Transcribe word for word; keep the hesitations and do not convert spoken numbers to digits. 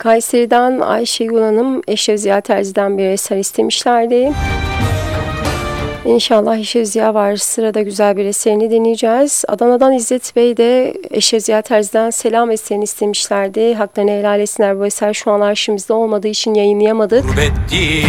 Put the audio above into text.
Kayseri'den Ayşegül Hanım Eşref Ziya Terzi'den bir eser istemişlerdi. İnşallah Eşref Ziya var. Sırada güzel bir eserini deneyeceğiz. Adana'dan İzzet Bey de Eşref Ziya Terzi'den selam eserini istemişlerdi. Haklarını helal etsinler. Bu eser şu an arşivimizde olmadığı için yayınlayamadık. Gurbet